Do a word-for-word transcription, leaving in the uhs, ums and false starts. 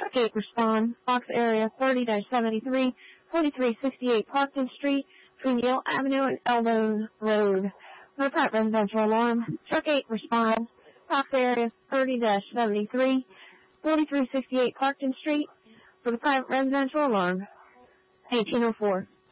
Truck eight respond. Box area thirty seventy-three, forty-three sixty-eight Parkton Street, between Yale Avenue and Eldon Road. For the private residential alarm. Truck eight respond. Box area thirty seventy-three, forty-three sixty-eight Parkton Street. For the private residential alarm. eighteen oh four.